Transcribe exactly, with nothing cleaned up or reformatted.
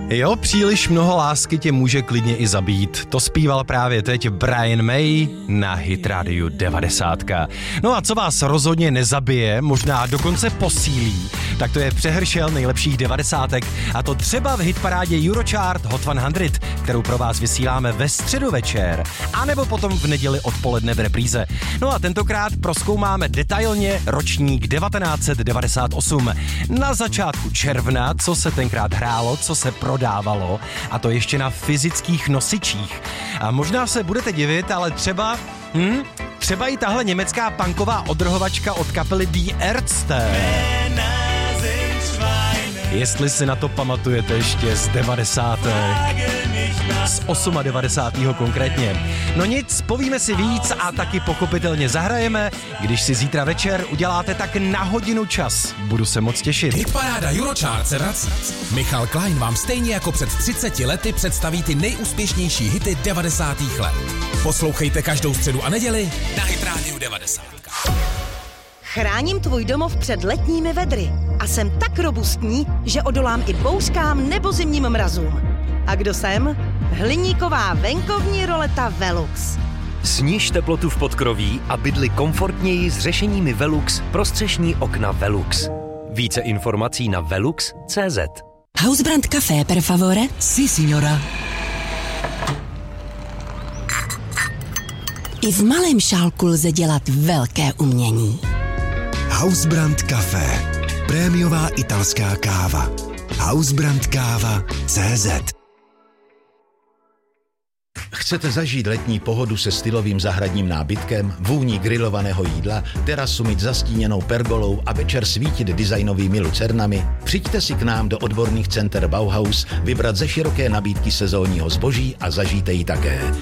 Jo, příliš mnoho lásky tě může klidně i zabít. To zpíval právě teď Brian May na Hit Radio devadesát. No a co vás rozhodně nezabije, možná dokonce posílí, tak to je přehršel nejlepších devadesátek, a to třeba v hitparádě Eurochart Hot sto, kterou pro vás vysíláme ve středu večer, anebo potom v neděli odpoledne v repríze. No a tentokrát prozkoumáme detailně ročník devatenáct set devadesát osm. Na začátku června, co se tenkrát hrálo, co se prodávalo, a to ještě na fyzických nosičích. A možná se budete divit, ale třeba, hm, třeba i tahle německá punková odrhovačka od kapely Die Ärzte. Jestli si na to pamatujete ještě z devadesátek. Z devadesátého osmého konkrétně. No nic, povíme si víc a taky pochopitelně zahrajeme, když si zítra večer uděláte tak na hodinu čas. Budu se moc těšit. Hitparáda Eurochart se vrací. Michal Klein vám stejně jako před třiceti lety představí ty nejúspěšnější hity devadesátých let. Poslouchejte každou středu a neděli na Hit Radio devadesát. Chráním tvůj domov před letními vedry a jsem tak robustní, že odolám i bouřkám nebo zimním mrazům. A kdo jsem? Hliníková venkovní roleta Velux. Sníž teplotu v podkroví a bydli komfortněji s řešeními Velux pro střešní okna Velux. Více informací na velux tečka cé zet. Hausbrand Café, per favore? Sí, signora. I v malém šálku lze dělat velké umění. Hausbrand Café. Prémiová italská káva. hausbrand káva tečka cé zet. Chcete zažít letní pohodu se stylovým zahradním nábytkem, vůní grilovaného jídla, terasu mít zastíněnou pergolou a večer svítit designovými lucernami? Přijďte si k nám do odborných center Bauhaus, vybrat ze široké nabídky sezónního zboží a zažijte ji také.